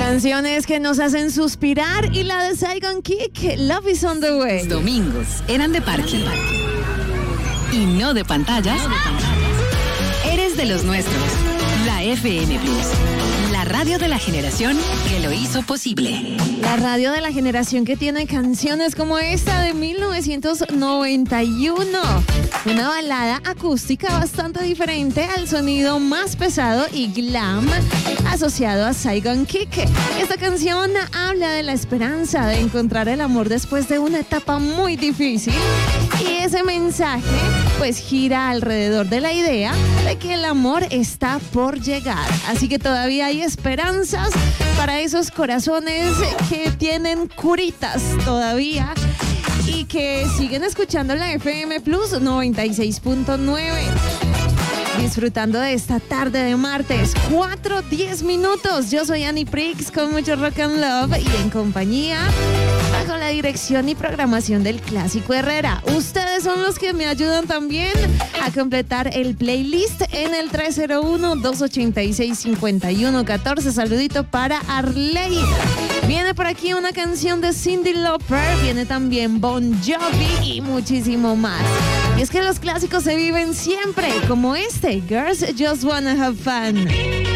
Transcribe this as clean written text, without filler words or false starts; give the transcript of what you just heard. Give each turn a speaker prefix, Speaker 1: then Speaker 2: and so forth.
Speaker 1: Canciones que nos hacen suspirar y la de Saigon Kick, Love is on the way.
Speaker 2: Los domingos eran de parque y no de pantallas. Eres de los nuestros. La FM Plus, la radio de la generación que lo hizo posible.
Speaker 1: La radio de la generación que tiene canciones como esta de 1991. Una balada acústica bastante diferente al sonido más pesado y glam asociado a Saigon Kick. Esta canción habla de la esperanza de encontrar el amor después de una etapa muy difícil. Y ese mensaje pues gira alrededor de la idea de que el amor está por llegar. Así que todavía hay esperanzas para esos corazones que tienen curitas todavía y que siguen escuchando la FM Plus 96.9. Disfrutando de esta tarde de martes, 4:10 minutos. Yo soy Annie Prix con mucho rock and love y en compañía, bajo la dirección y programación del Clásico Herrera. Ustedes son los que me ayudan también a completar el playlist en el 301-286-5114. Saludito para Arley. Viene por aquí una canción de Cyndi Lauper, viene también Bon Jovi y muchísimo más. Y es que los clásicos se viven siempre, como este, Girls Just Wanna Have Fun.